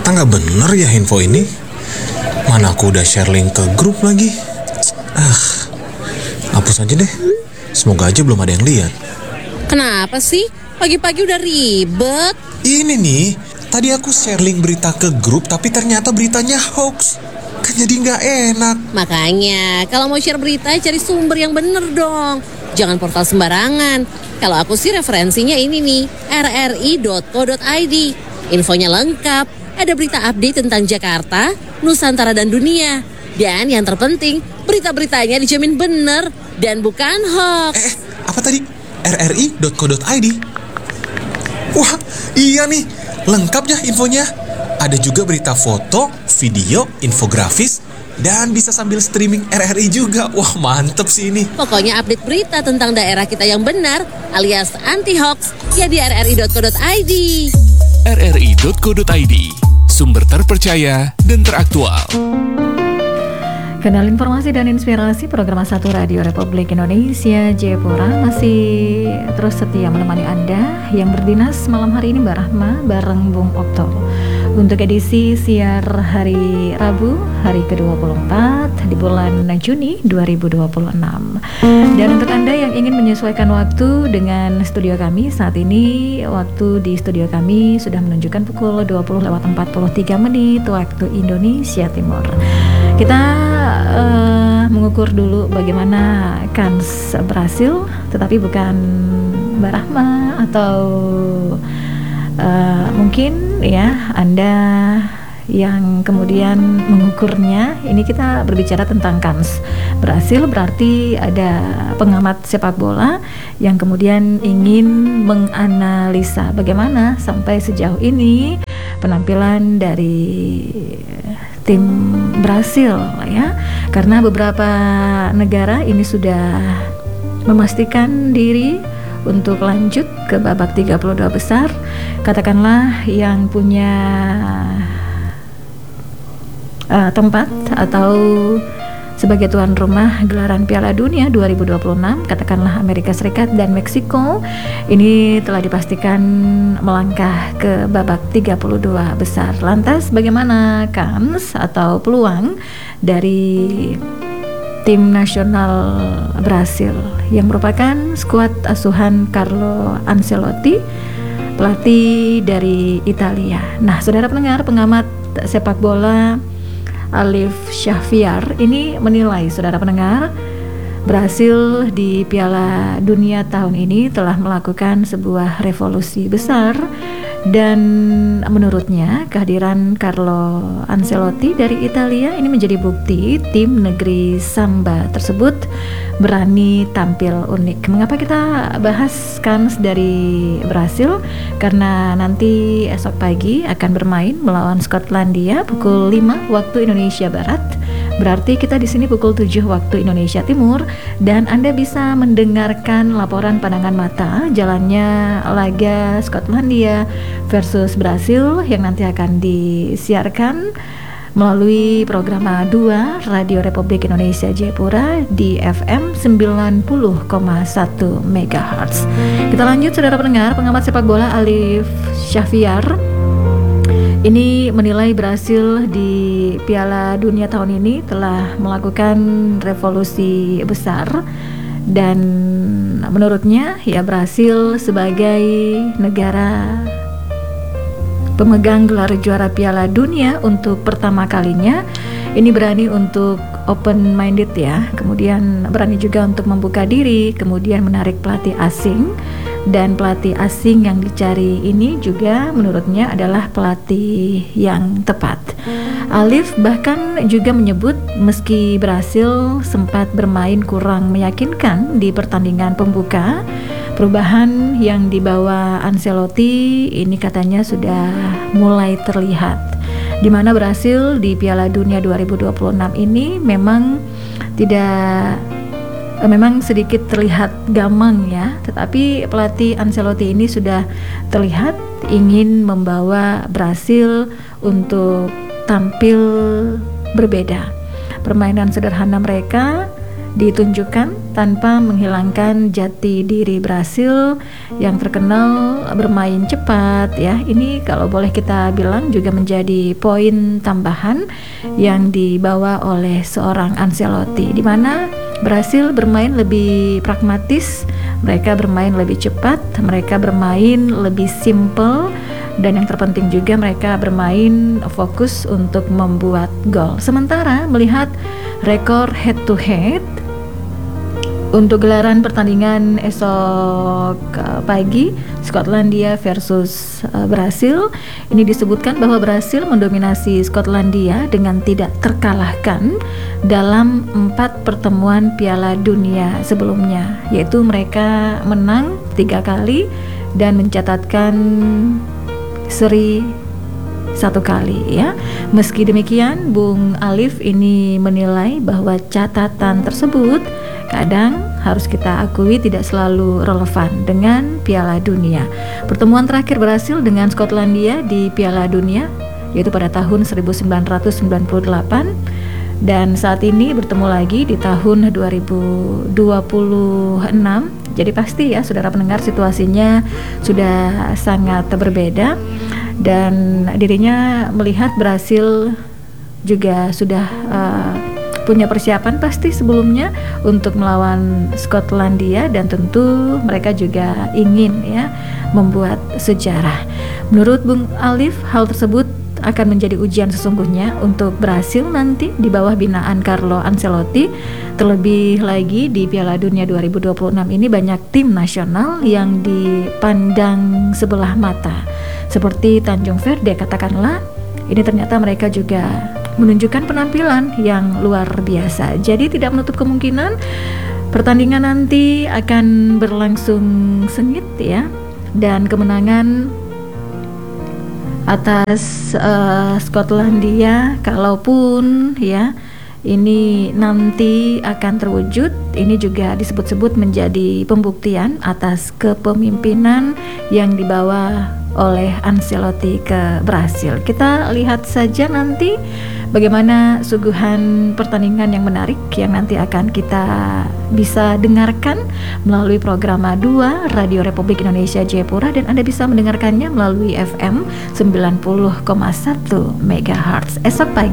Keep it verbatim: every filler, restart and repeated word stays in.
Ternyata nggak bener ya info ini. Mana aku udah share link ke grup lagi. Ah, hapus aja deh. Semoga aja belum ada yang lihat. Kenapa sih? Pagi-pagi udah ribet. Ini nih, tadi aku share link berita ke grup tapi ternyata beritanya hoax. Kan jadi nggak enak. Makanya, kalau mau share berita cari sumber yang bener dong. Jangan portal sembarangan. Kalau aku sih referensinya ini nih, r r i dot co dot i d. Infonya lengkap, ada berita update tentang Jakarta, Nusantara dan dunia. Dan yang terpenting, berita-beritanya dijamin bener dan bukan hoax. Eh, apa tadi? r r i dot co dot i d. Wah, iya nih, lengkap ya infonya. Ada juga berita foto, video, infografis, dan bisa sambil streaming R R I juga. Wah, mantep sih ini. Pokoknya update berita tentang daerah kita yang benar alias anti-hoax ya di r r i dot co dot i d. r r i dot co dot i d, sumber terpercaya dan teraktual. Kanal informasi dan inspirasi program satu Radio Republik Indonesia Jayapura masih terus setia menemani Anda yang berdinas malam hari ini Mbak Rahma bareng Bung Okto. Untuk edisi siar hari Rabu, hari ke dua puluh empat di bulan Juni dua ribu dua puluh enam. Dan untuk Anda yang ingin menyesuaikan waktu dengan studio kami, saat ini waktu di studio kami sudah menunjukkan pukul dua puluh lewat empat puluh tiga menit waktu Indonesia Timur. Kita uh, mengukur dulu bagaimana kans berhasil, tetapi bukan Mbak Rahma atau uh, mungkin ya Anda yang kemudian mengukurnya. Ini kita berbicara tentang kans berhasil, berarti ada pengamat sepak bola yang kemudian ingin menganalisa bagaimana sampai sejauh ini penampilan dari tim Brasil ya, karena beberapa negara ini sudah memastikan diri untuk lanjut ke babak tiga puluh dua besar. Katakanlah yang punya uh, tempat atau sebagai tuan rumah gelaran Piala Dunia dua ribu dua puluh enam, katakanlah Amerika Serikat dan Meksiko, ini telah dipastikan melangkah ke babak tiga puluh dua besar. Lantas bagaimana kans atau peluang dari tim nasional Brasil yang merupakan skuad asuhan Carlo Ancelotti, pelatih dari Italia. Nah, saudara pendengar, pengamat sepak bola Alif Syahfiar ini menilai, saudara pendengar, Brasil di Piala Dunia tahun ini telah melakukan sebuah revolusi besar, dan menurutnya kehadiran Carlo Ancelotti dari Italia ini menjadi bukti tim negeri Samba tersebut berani tampil unik. Mengapa kita bahas kans dari Brasil? Karena nanti esok pagi akan bermain melawan Skotlandia pukul lima waktu Indonesia Barat. Berarti kita di sini pukul tujuh waktu Indonesia Timur, dan Anda bisa mendengarkan laporan pandangan mata jalannya laga Skotlandia versus Brasil yang nanti akan disiarkan melalui program dua Radio Republik Indonesia Jayapura di F M sembilan puluh koma satu megahertz. Kita lanjut, saudara pendengar, pengamat sepak bola Alif Syahfiar ini menilai Brasil di Piala Dunia tahun ini telah melakukan revolusi besar, dan menurutnya ya Brasil sebagai negara pemegang gelar juara Piala Dunia untuk pertama kalinya ini berani untuk open minded ya, kemudian berani juga untuk membuka diri, kemudian menarik pelatih asing. Dan pelatih asing yang dicari ini juga menurutnya adalah pelatih yang tepat. Alif bahkan juga menyebut meski Brasil sempat bermain kurang meyakinkan di pertandingan pembuka, perubahan yang dibawa Ancelotti ini katanya sudah mulai terlihat, di mana Brasil di Piala Dunia dua ribu dua puluh enam ini memang tidak memang sedikit terlihat gamang ya, tetapi pelatih Ancelotti ini sudah terlihat ingin membawa Brasil untuk tampil berbeda. Permainan sederhana mereka ditunjukkan tanpa menghilangkan jati diri Brasil yang terkenal bermain cepat ya. Ini kalau boleh kita bilang juga menjadi poin tambahan yang dibawa oleh seorang Ancelotti, di mana Brasil bermain lebih pragmatis, mereka bermain lebih cepat, mereka bermain lebih simple, dan yang terpenting juga mereka bermain fokus untuk membuat gol. Sementara melihat rekor head to head untuk gelaran pertandingan esok pagi Skotlandia versus Brasil, ini disebutkan bahwa Brasil mendominasi Skotlandia dengan tidak terkalahkan dalam empat pertemuan Piala Dunia sebelumnya, yaitu mereka menang tiga kali dan mencatatkan seri satu kali ya. Meski demikian, Bung Alif ini menilai bahwa catatan tersebut kadang harus kita akui tidak selalu relevan dengan Piala Dunia. Pertemuan terakhir Brasil dengan Skotlandia di Piala Dunia yaitu pada tahun seribu sembilan ratus sembilan puluh delapan, dan saat ini bertemu lagi di tahun dua ribu dua puluh enam. Jadi pasti ya saudara pendengar, situasinya sudah sangat berbeda, dan dirinya melihat Brasil juga sudah uh, punya persiapan pasti sebelumnya untuk melawan Skotlandia, dan tentu mereka juga ingin ya membuat sejarah. Menurut Bung Alif, hal tersebut akan menjadi ujian sesungguhnya untuk Brasil nanti di bawah binaan Carlo Ancelotti. Terlebih lagi di Piala Dunia dua ribu dua puluh enam ini banyak tim nasional yang dipandang sebelah mata, seperti Tanjung Verde katakanlah. Ini ternyata mereka juga menunjukkan penampilan yang luar biasa. Jadi tidak menutup kemungkinan pertandingan nanti akan berlangsung sengit ya, dan kemenangan atas uh, Skotlandia, kalaupun ya ini nanti akan terwujud, ini juga disebut-sebut menjadi pembuktian atas kepemimpinan yang dibawa oleh Ancelotti ke Brasil. Kita lihat saja nanti bagaimana suguhan pertandingan yang menarik yang nanti akan kita bisa dengarkan melalui program dua Radio Republik Indonesia Jayapura, dan Anda bisa mendengarkannya melalui F M sembilan puluh koma satu megahertz esok pagi.